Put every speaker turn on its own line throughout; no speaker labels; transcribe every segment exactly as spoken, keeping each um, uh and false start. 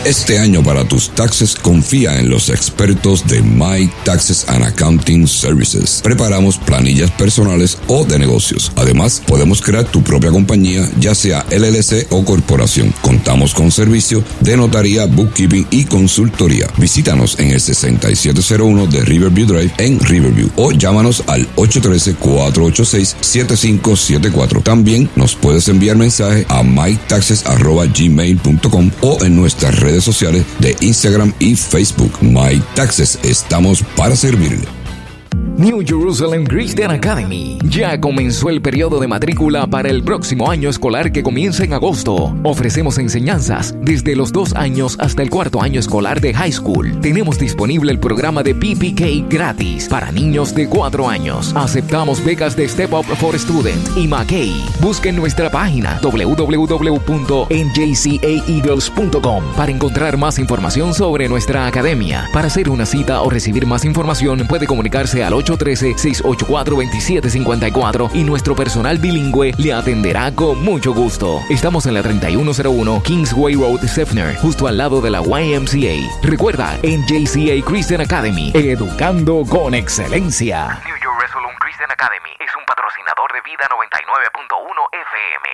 Este año para tus taxes confía en los expertos de My Taxes and Accounting Services. Preparamos planillas personales o de negocios. Además, podemos crear tu propia compañía, ya sea L L C o corporación. Contamos con servicio de notaría, bookkeeping y consultoría. Visítanos en el sesenta y siete cero uno de Riverview Drive en Riverview o llámanos al ocho uno tres, cuatro ocho seis, siete cinco siete cuatro. También nos puedes enviar mensaje a mytaxes arroba gmail punto com o en nuestras redes sociales de Instagram y Facebook. My Taxes, estamos para servirle.
New Jerusalem Christian Academy. Ya comenzó el periodo de matrícula para el próximo año escolar que comienza en agosto. Ofrecemos enseñanzas desde los dos años hasta el cuarto año escolar de high school. Tenemos disponible el programa de P P K gratis para niños de cuatro años. Aceptamos becas de Step Up for Student y McKay. Busquen nuestra página doble u doble u doble u punto n j c a eagles punto com para encontrar más información sobre nuestra academia. Para hacer una cita o recibir más información, puede comunicarse al ocho uno tres, seis ocho cuatro, dos siete cinco cuatro y nuestro personal bilingüe le atenderá con mucho gusto. Estamos en la treinta y uno cero uno Kingsway Road, Seffner, justo al lado de la Y M C A. Recuerda, N J C A Christian Academy, educando con excelencia.
New Jerusalem Christian Academy es un patrocinador de Vida noventa y nueve punto uno F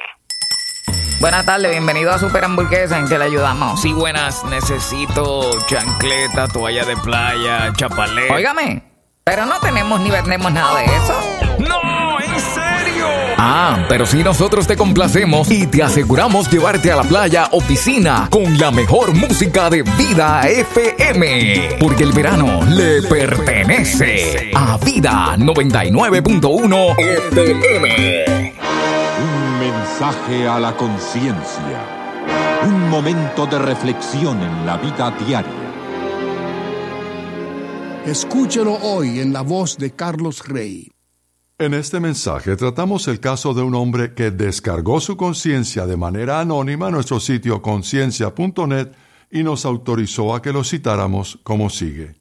M.
Buenas tardes, bienvenido a Super Hamburguesa, ¿en qué le ayudamos?
Sí, buenas, necesito chancleta, toalla de playa, chapalé.
Óigame, pero no tenemos ni vendemos nada de eso.
¡No, en serio!
Ah, pero si nosotros te complacemos y te aseguramos llevarte a la playa o piscina con la mejor música de Vida F M. Porque el verano le pertenece a Vida noventa y nueve punto uno F M.
Un mensaje a la conciencia. Un momento de reflexión en la vida diaria.
Escúchelo hoy en la voz de Carlos Rey.
En este mensaje tratamos el caso de un hombre que descargó su conciencia de manera anónima a nuestro sitio conciencia punto net y nos autorizó a que lo citáramos como sigue.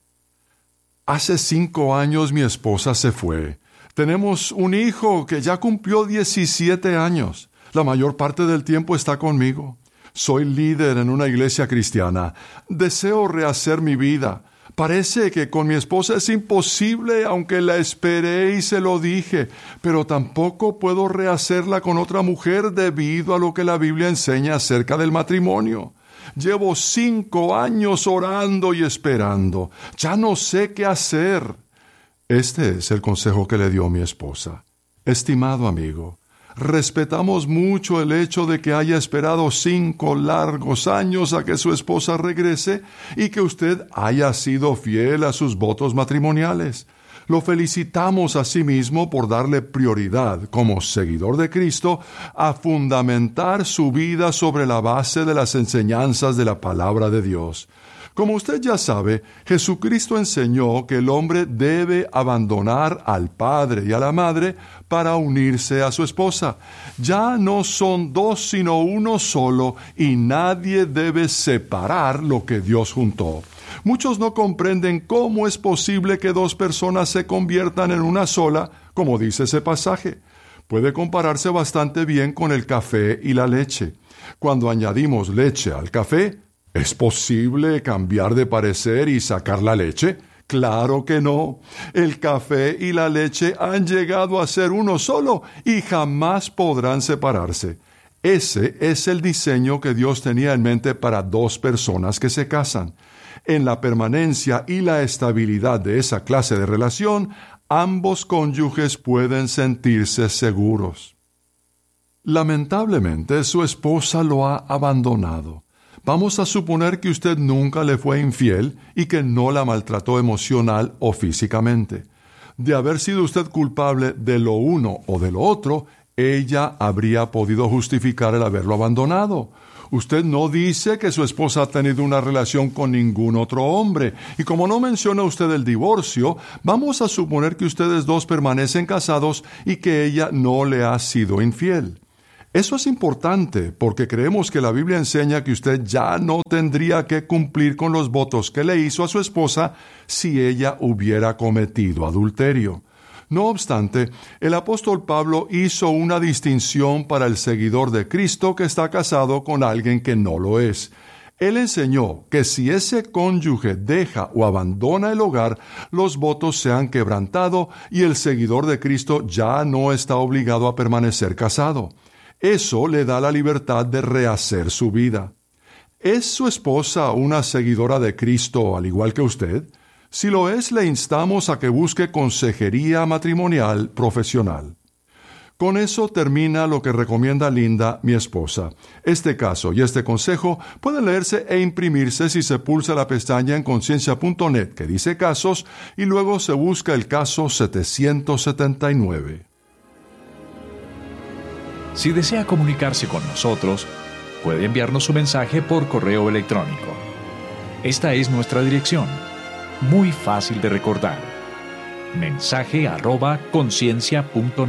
Hace cinco años mi esposa se fue. Tenemos un hijo que ya cumplió diecisiete años. La mayor parte del tiempo está conmigo. Soy líder en una iglesia cristiana. Deseo rehacer mi vida. Parece que con mi esposa es imposible, aunque la esperé y se lo dije, pero tampoco puedo rehacerla con otra mujer debido a lo que la Biblia enseña acerca del matrimonio. Llevo cinco años orando y esperando. Ya no sé qué hacer. Este es el consejo que le dio mi esposa. Estimado amigo, respetamos mucho el hecho de que haya esperado cinco largos años a que su esposa regrese y que usted haya sido fiel a sus votos matrimoniales. Lo felicitamos asimismo por darle prioridad, como seguidor de Cristo, a fundamentar su vida sobre la base de las enseñanzas de la palabra de Dios. Como usted ya sabe, Jesucristo enseñó que el hombre debe abandonar al padre y a la madre para unirse a su esposa. Ya no son dos sino uno solo y nadie debe separar lo que Dios juntó. Muchos no comprenden cómo es posible que dos personas se conviertan en una sola, como dice ese pasaje. Puede compararse bastante bien con el café y la leche. Cuando añadimos leche al café, ¿es posible cambiar de parecer y sacar la leche? Claro que no. El café y la leche han llegado a ser uno solo y jamás podrán separarse. Ese es el diseño que Dios tenía en mente para dos personas que se casan. En la permanencia y la estabilidad de esa clase de relación, ambos cónyuges pueden sentirse seguros. Lamentablemente, su esposa lo ha abandonado. Vamos a suponer que usted nunca le fue infiel y que no la maltrató emocional o físicamente. De haber sido usted culpable de lo uno o de lo otro, ella habría podido justificar el haberlo abandonado. Usted no dice que su esposa ha tenido una relación con ningún otro hombre, y como no menciona usted el divorcio, vamos a suponer que ustedes dos permanecen casados y que ella no le ha sido infiel. Eso es importante porque creemos que la Biblia enseña que usted ya no tendría que cumplir con los votos que le hizo a su esposa si ella hubiera cometido adulterio. No obstante, el apóstol Pablo hizo una distinción para el seguidor de Cristo que está casado con alguien que no lo es. Él enseñó que si ese cónyuge deja o abandona el hogar, los votos se han quebrantado y el seguidor de Cristo ya no está obligado a permanecer casado. Eso le da la libertad de rehacer su vida. ¿Es su esposa una seguidora de Cristo al igual que usted? Si lo es, le instamos a que busque consejería matrimonial profesional. Con eso termina lo que recomienda Linda, mi esposa. Este caso y este consejo pueden leerse e imprimirse si se pulsa la pestaña en conciencia punto net que dice casos y luego se busca el caso setecientos setenta y nueve.
Si desea comunicarse con nosotros, puede enviarnos su mensaje por correo electrónico. Esta es nuestra dirección, muy fácil de recordar. Mensaje arroba conciencia punto net.